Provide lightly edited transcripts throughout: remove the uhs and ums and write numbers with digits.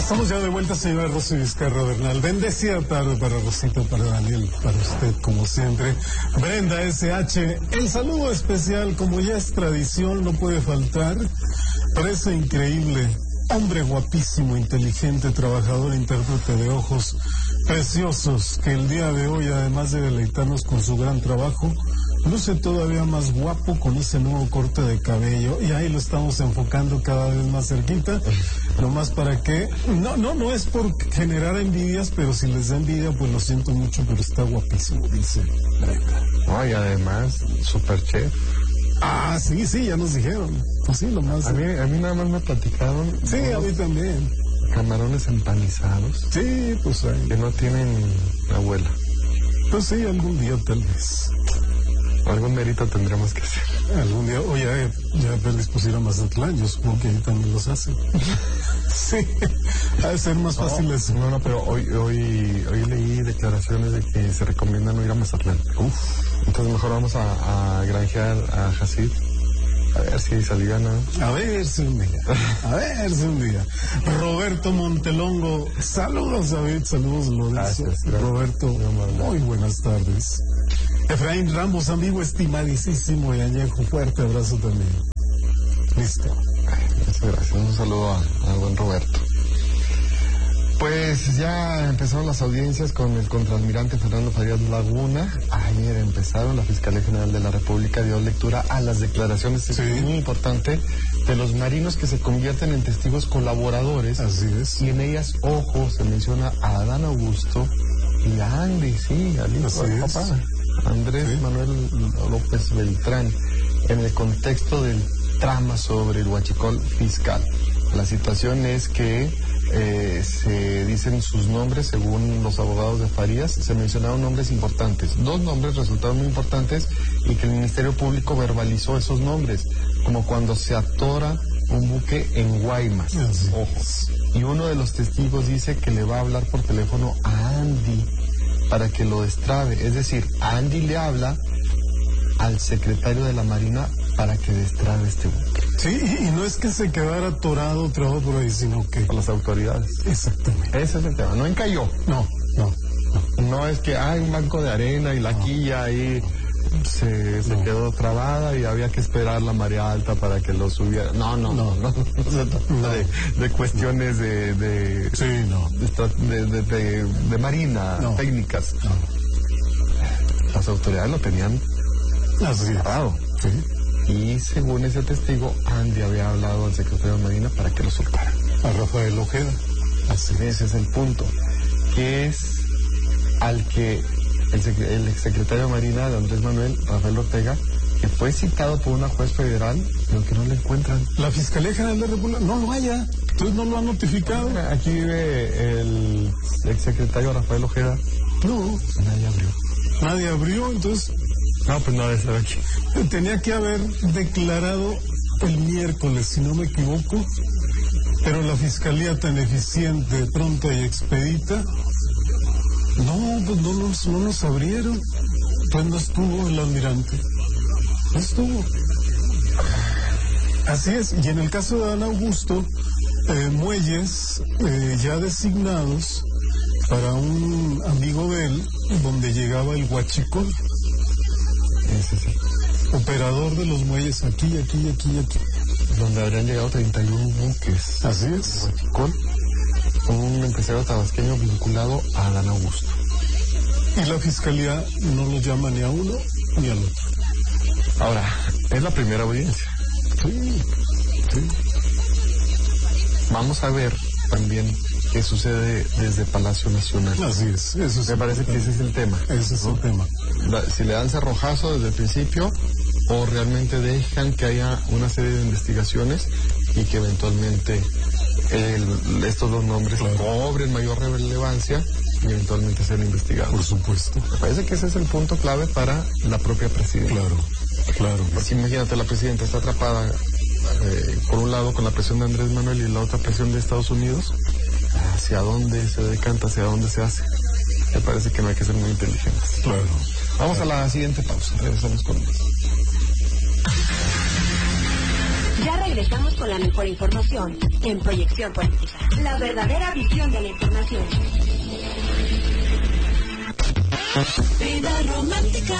Estamos ya de vuelta, señora Rosy Vizcarra Bernal. Bendecida tarde para Rosita, para Daniel, para usted, como siempre. Brenda SH, el saludo especial, como ya es tradición, no puede faltar. Parece increíble. Hombre guapísimo, inteligente, trabajador, intérprete de ojos preciosos, que el día de hoy, además de deleitarnos con su gran trabajo, luce todavía más guapo con ese nuevo corte de cabello, y ahí lo estamos enfocando cada vez más cerquita, nomás para que, no es por generar envidias, pero si les da envidia, pues lo siento mucho, pero está guapísimo, dice Brenda. No, y además, super chef. Ah, sí, ya nos dijeron. Pues sí, lo más. A mí nada más me platicaron. Sí, a mí también. Camarones empanizados. Sí, pues ahí. Que no tienen abuela. Pues sí, algún día tal vez. Algún mérito tendremos que hacer. Algún día, oye, ya Perlis pusiera Mazatlán, yo supongo que ahí también los hacen. Sí, ha de ser más fácil eso. No, pero hoy leí declaraciones de que se recomienda no ir a Mazatlán. Entonces mejor vamos a granjear a Hasid. A ver si salía, ¿no? A ver si un día. Roberto Montelongo, saludos David, saludos Lorenzo. Gracias. Roberto, muy buenas tardes. Efraín Ramos, amigo estimadísimo y añejo, fuerte abrazo también. Listo. Muchas gracias, un saludo a buen Roberto. Pues ya empezaron las audiencias con el contraalmirante Fernando Farías Laguna. Ayer empezaron, la Fiscalía General de la República dio lectura a las declaraciones, sí, es muy importante, de los marinos que se convierten en testigos colaboradores. Así es. Y en ellas, ojo, se menciona a Adán Augusto y a Andy, al hijo del papá, Andrés Manuel López Beltrán, en el contexto del trama sobre el huachicol fiscal. La situación es que se dicen sus nombres, según los abogados de Farías, se mencionaron nombres importantes. 2 nombres resultaron muy importantes y que el Ministerio Público verbalizó esos nombres, como cuando se atora un buque en Guaymas. Ojos. Y uno de los testigos dice que le va a hablar por teléfono a Andy para que lo destrabe. Es decir, Andy le habla al secretario de la Marina para que destrabe este buque. Sí, y no es que se quedara atorado trabado por ahí, sino que... Por las autoridades. Exactamente. Ese es el tema. No encalló. No es que hay un banco de arena y la quilla ahí se quedó trabada y había que esperar la marea alta para que lo subiera. No. Se trata de cuestiones de marina, técnicas. Las autoridades lo tenían cerrado. Sí. Y según ese testigo, Andy había hablado al secretario de Marina para que lo soltara. A Rafael Ojeda. Así, ese es el punto. Que es al que el exsecretario de Marina de Andrés Manuel, Rafael Ortega, que fue citado por una juez federal, pero que no le encuentran. La Fiscalía General de la República no lo haya. Entonces no lo han notificado. Aquí vive el exsecretario Rafael Ojeda. No. Nadie abrió, entonces... No, pues no debe ser aquí. Tenía que haber declarado el miércoles, si no me equivoco, pero la Fiscalía tan eficiente, pronta y expedita, pues no nos abrieron. Pues no estuvo el almirante. No estuvo. Así es, y en el caso de Adán Augusto, muelles ya designados para un amigo de él, donde llegaba el huachicol. Sí. Operador de los muelles aquí. Donde habrían llegado 31 buques. Así es. Huachicol, un empresario tabasqueño vinculado a Adán Augusto. Y la Fiscalía no lo llama ni a uno ni al otro. Ahora, es la primera audiencia. Sí. Vamos a ver también qué sucede desde Palacio Nacional. Así es. Me parece que ese es el tema. Ese es el tema. Si le dan cerrojazo desde el principio o realmente dejan que haya una serie de investigaciones y que eventualmente estos 2 nombres cobren mayor relevancia y eventualmente sean investigados. Por supuesto. Me parece que ese es el punto clave para la propia presidenta. Claro. Porque imagínate, la presidenta está atrapada por un lado con la presión de Andrés Manuel y la otra presión de Estados Unidos. ¿Hacia dónde se decanta? ¿Hacia dónde se hace? Me parece que no hay que ser muy inteligentes. Claro. Vamos a la siguiente pausa. Regresamos con más. Ya regresamos con la mejor información en Proyección Política. La verdadera visión de la información. Vida romántica.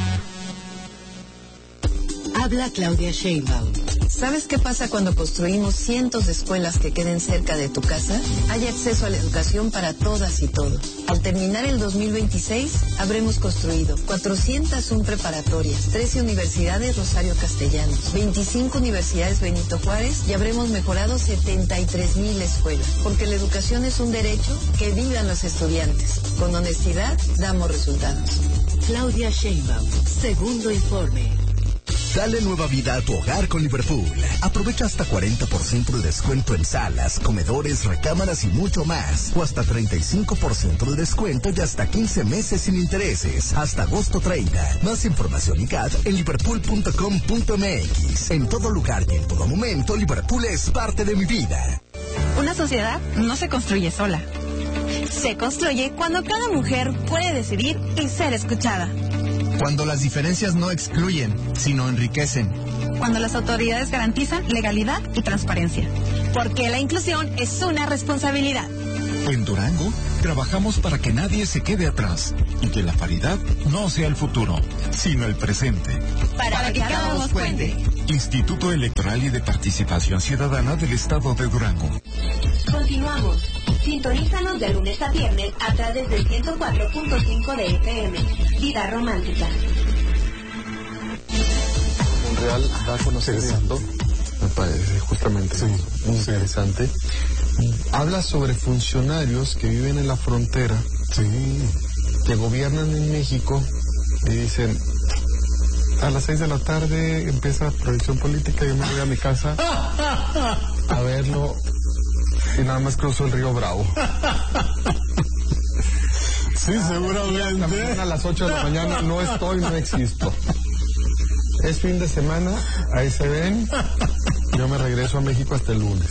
Habla Claudia Sheinbaum. ¿Sabes qué pasa cuando construimos cientos de escuelas que queden cerca de tu casa? Hay acceso a la educación para todas y todos. Al terminar el 2026, habremos construido 401 preparatorias, 13 universidades Rosario Castellanos, 25 universidades Benito Juárez y habremos mejorado 73,000 escuelas. Porque la educación es un derecho, que vivan los estudiantes. Con honestidad, damos resultados. Claudia Sheinbaum, segundo informe. Dale nueva vida a tu hogar con Liverpool. Aprovecha hasta 40% de descuento en salas, comedores, recámaras y mucho más. O hasta 35% de descuento y hasta 15 meses sin intereses. Hasta agosto 30. Más información y CAT en liverpool.com.mx. En todo lugar y en todo momento, Liverpool es parte de mi vida. Una sociedad no se construye sola. Se construye cuando cada mujer puede decidir y ser escuchada. Cuando las diferencias no excluyen, sino enriquecen. Cuando las autoridades garantizan legalidad y transparencia. Porque la inclusión es una responsabilidad. En Durango, trabajamos para que nadie se quede atrás y que la paridad no sea el futuro, sino el presente. Para que cada voz cuente. Instituto Electoral y de Participación Ciudadana del Estado de Durango. Continuamos. Sintonízanos de lunes a viernes a través del 104.5 de FM. Vida romántica. Monreal da a conocer esto, me parece justamente muy interesante. Habla sobre funcionarios que viven en la frontera, que gobiernan en México y dicen: a las 6 de la tarde empieza Proyección Política, yo me voy a mi casa a verlo y nada más cruzo el río Bravo. Sí, seguramente. A las 8 de la mañana no estoy, no existo. Es fin de semana, ahí se ven, yo me regreso a México hasta el lunes.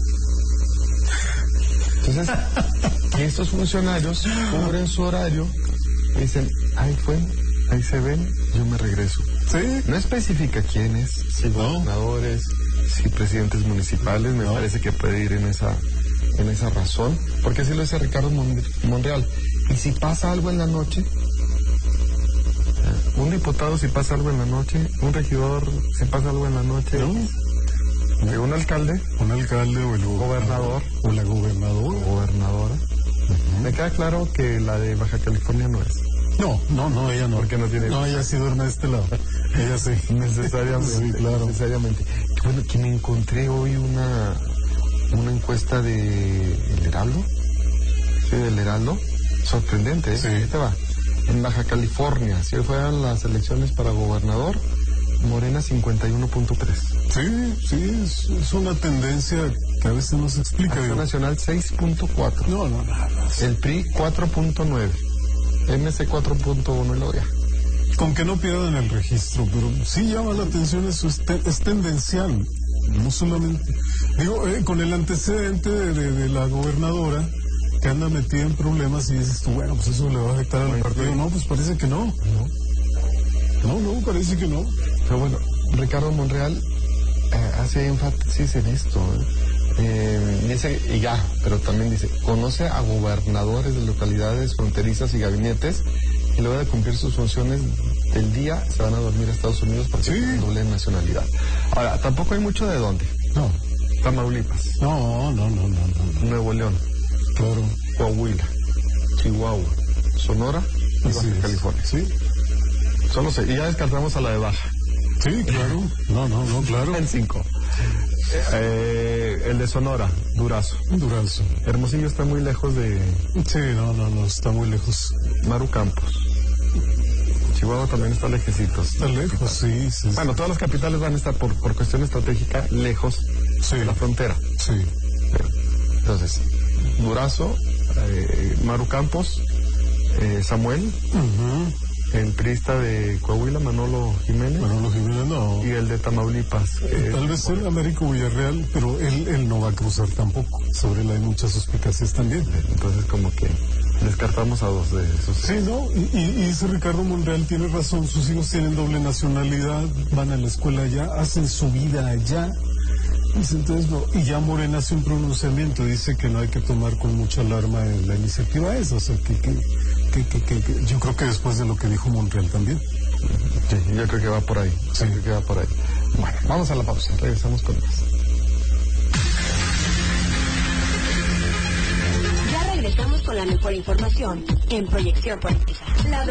Entonces, estos funcionarios cubren su horario y dicen: ahí fue, ahí se ven, yo me regreso. Sí. No especifica quiénes, si gobernadores, si presidentes municipales, me parece que puede ir en esa razón, porque así lo dice Ricardo Monreal. Y si pasa algo en la noche, un diputado si pasa algo en la noche, un regidor si pasa algo en la noche, un alcalde o el gobernador o la gobernadora. Me queda claro que la de Baja California no es. No, ella no. Porque no tiene. No, ella sí duerme de este lado. Ella sí. Necesariamente. Sí, claro. Necesariamente. Bueno, que me encontré hoy una encuesta de El Heraldo. Sí, del Heraldo. Sorprendente, ¿eh? Sí. Ahí te va. En Baja California, si hoy fueran las elecciones para gobernador, Morena 51.3. Sí, es una tendencia que a veces no se explica. Acción Nacional 6.4. No, nada más. El PRI 4.9. MC 4.1 y lo ya. Con que no pierdan el registro, pero sí llama la atención eso, es tendencial. No solamente, con el antecedente de la gobernadora que anda metida en problemas y dices tú, bueno, pues eso le va a afectar al partido. No, pues parece que no. No, parece que no. Pero bueno, Ricardo Monreal hace énfasis en esto. Dice, y ya, pero también dice: conoce a gobernadores de localidades fronterizas y gabinetes y luego de cumplir sus funciones del día se van a dormir a Estados Unidos porque tienen doble nacionalidad. Ahora, tampoco hay mucho de dónde. No. Tamaulipas. No. Nuevo León. Claro. Coahuila. Chihuahua. Sonora y Baja California. Sí. Solo sé. Y ya descartamos a la de Baja. Sí, claro. No, claro. En 5. El de Sonora, Durazo. Hermosillo está muy lejos de... Sí, no, está muy lejos. Maru Campos. Chihuahua también está lejecitos. Está lejos, sí. Bueno, todas las capitales van a estar por cuestión estratégica lejos de la frontera. Sí. Entonces, Durazo, Maru Campos, Samuel, el priista de Coahuila, Manolo Jiménez, no. Y el de Tamaulipas. Tal vez el Américo Villarreal, pero él no va a cruzar tampoco. Sobre él hay muchas suspicacias también. Entonces, como que descartamos a dos de esos. Sí, ¿no? Y ese Ricardo Monreal tiene razón. Sus hijos tienen doble nacionalidad, van a la escuela allá, hacen su vida allá. Entonces, no. Y ya Morena hace un pronunciamiento, dice que no hay que tomar con mucha alarma la iniciativa esa, o sea, que yo creo que después de lo que dijo Monreal también. Sí, yo creo que va por ahí. Sí, creo que va por ahí. Bueno, vamos a la pausa, regresamos con más. Ya regresamos con la mejor información en Proyección Política.